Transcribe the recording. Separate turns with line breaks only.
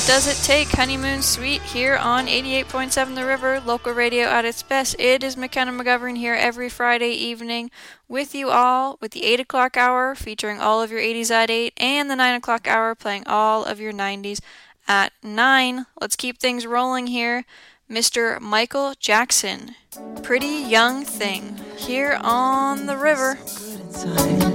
What Does It Take? Honeymoon Suite here on 88.7 The River, local radio at its best. It is McKenna McGovern here every Friday evening with you all with the 8 o'clock hour featuring all of your 80s at 8 and the 9 o'clock hour playing all of your 90s at 9. Let's keep things rolling here. Mr. Michael Jackson, Pretty Young Thing, here on The River.